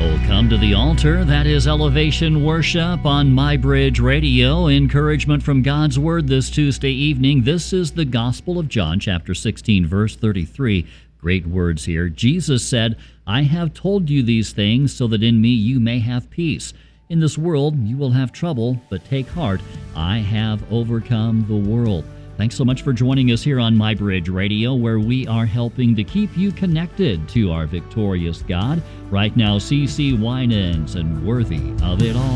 Oh, come to the altar. That is Elevation Worship on MyBridge Radio. Encouragement from God's Word this Tuesday evening. This is the Gospel of John, chapter 16, verse 33. Great words here. Jesus said, "I have told you these things so that in me you may have peace. In this world you will have trouble, but take heart. I have overcome the world." Thanks so much for joining us here on MyBridge Radio, where we are helping to keep you connected to our victorious God. Right now, CeCe Winans and Worthy of It All.